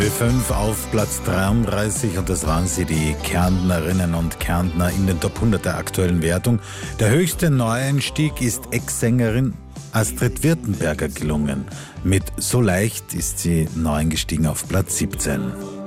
5 auf Platz 33 und das waren sie, die Kärntnerinnen und Kärntner in den Top 100 der aktuellen Wertung. Der höchste Neueinstieg ist Ex-Sängerin Astrid Wirtenberger gelungen. Mit So leicht ist sie neu eingestiegen auf Platz 17.